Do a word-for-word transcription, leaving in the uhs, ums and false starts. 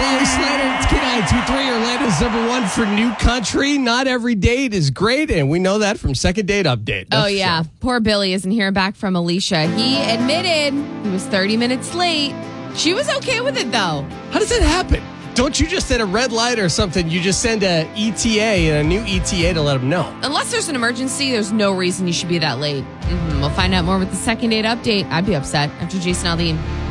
Chloe Slater, it's K nine two three, Orlando's number one for new country. Not every date is great, and we know that from Second Date Update. That's oh, yeah. Sure. Poor Billy isn't hearing back from Alicia. He admitted he was thirty minutes late. She was okay with it, though. How does that happen? Don't you just at a red light or something, you just send a E T A and a new E T A to let them know? Unless there's an emergency, there's no reason you should be that late. Mm-hmm. We'll find out more with the Second Date Update. I'd be upset after Jason Aldean.